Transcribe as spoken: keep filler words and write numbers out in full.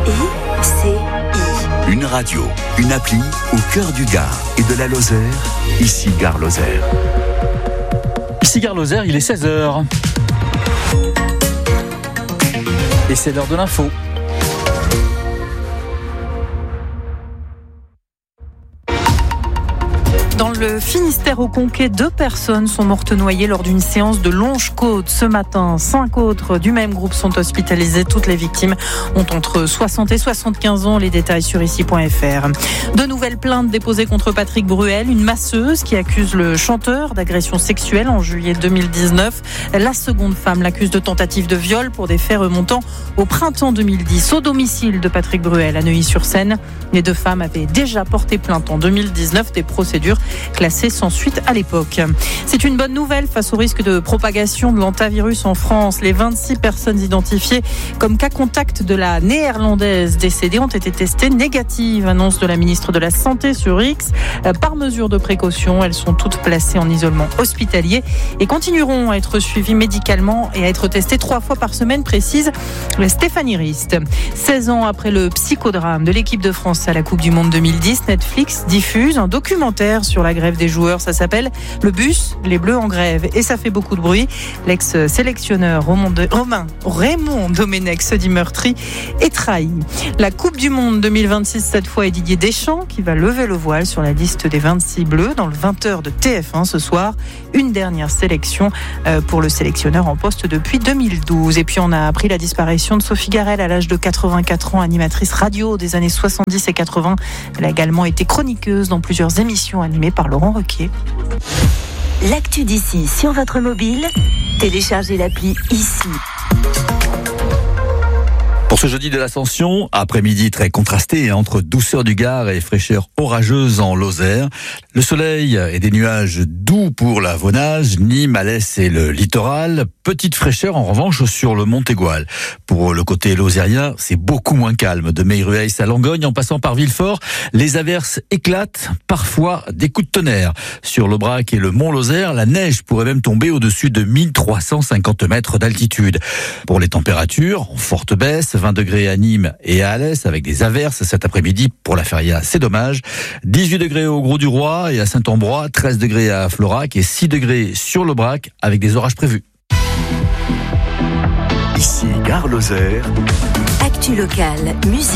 I C I. Une radio, une appli au cœur du Gard et de la Lozère, ici Gare Lozère. Ici Gare Lozère, il est seize heures. Et c'est l'heure de l'info. Dans le Finistère au Conquet, deux personnes sont mortes noyées lors d'une séance de longe-côte ce matin. Cinq autres du même groupe sont hospitalisées. Toutes les victimes ont entre soixante et soixante-quinze ans. Les détails sur ici point f r. De nouvelles plaintes déposées contre Patrick Bruel, une masseuse qui accuse le chanteur d'agression sexuelle en juillet deux mille dix-neuf. La seconde femme l'accuse de tentative de viol pour des faits remontant au printemps deux mille dix. Au domicile de Patrick Bruel à Neuilly-sur-Seine, les deux femmes avaient déjà porté plainte en deux mille dix-neuf. Des procédures classé sans suite à l'époque. C'est une bonne nouvelle face au risque de propagation de l'hantavirus en France. Les vingt-six personnes identifiées comme cas contact de la néerlandaise décédée ont été testées négatives, annonce de la ministre de la Santé sur X. Par mesure de précaution, elles sont toutes placées en isolement hospitalier et continueront à être suivies médicalement et à être testées trois fois par semaine, précise Stéphanie Rist. seize ans après le psychodrame de l'équipe de France à la Coupe du Monde deux mille dix, Netflix diffuse un documentaire sur la grève des joueurs. Ça s'appelle Le bus, les Bleus en grève. Et ça fait beaucoup de bruit. L'ex-sélectionneur Romain Raymond Domenech se dit meurtri et trahi. La Coupe du Monde deux mille vingt-six, cette fois, est Didier Deschamps qui va lever le voile sur la liste des vingt-six Bleus dans le vingt heures de T F un ce soir. Une dernière sélection pour le sélectionneur en poste depuis deux mille douze. Et puis on a appris la disparition de Sophie Garel à l'âge de quatre-vingt-quatre ans, animatrice radio des années soixante-dix et quatre-vingts. Elle a également été chroniqueuse dans plusieurs émissions animées par Laurent Ruquier. L'actu d'ici sur votre mobile, téléchargez l'appli ici. Pour ce jeudi de l'Ascension, après-midi très contrasté entre douceur du Gard et fraîcheur orageuse en Lozère. Le soleil et des nuages doux pour la Vaunage, Nîmes, Alès et le littoral. Petite fraîcheur en revanche sur le Montégoal. Pour le côté lozérien, c'est beaucoup moins calme. De Meillerueil à Langogne, en passant par Villefort, les averses éclatent, parfois des coups de tonnerre. Sur l'Aubrac et le Mont-Lozère, la neige pourrait même tomber au-dessus de mille trois cent cinquante mètres d'altitude. Pour les températures, en forte baisse, vingt degrés à Nîmes et à Alès avec des averses cet après-midi pour la feria, c'est dommage. dix-huit degrés au Grau-du-Roi et à Saint-Ambrois, treize degrés à Florac et six degrés sur l'Aubrac avec des orages prévus. Ici Gare Lozère. Actu locale, musique.